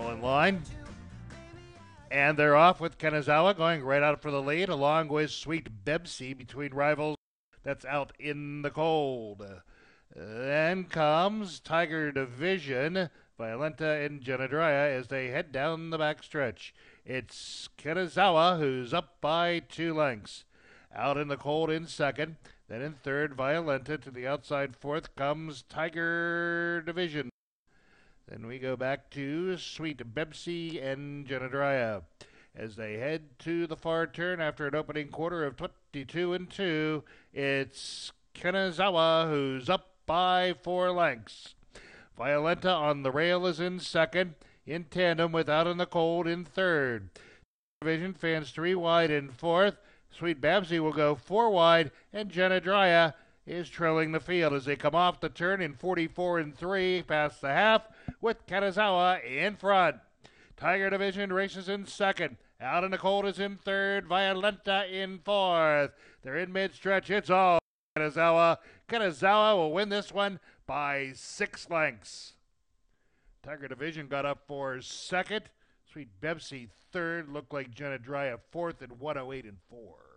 All in line. And they're off with Kanazawa going right out for the lead, along with Sweet Bebsy between rivals. That's out in the cold. Then comes Tiger Division, Violenta and Genadrya as they head down the backstretch. It's Kanazawa who's up by 2 lengths. Out in the cold in second. Then in third, Violenta. To the outside fourth comes Tiger Division. Then we go back to Sweet Bebsy and Genadrya as they head to the far turn after an opening quarter of 22 and 2. It's Kanazawa who's up by 4 lengths. Violenta on the rail is in second, in tandem with Out in the Cold in third. Division fans 3 wide in fourth. Sweet Babsy will go 4 wide, and Genadrya is trailing the field as they come off the turn in 44 and 3 past the half with Kanazawa in front. Tiger Division races in second. Out in the Cold is in third. Violenta in fourth. They're in mid-stretch. It's all Kanazawa. Kanazawa will win this one by 6 lengths. Tiger Division got up for second. Sweet Bebsy third. Looked like Genadrya fourth at 108 and 4.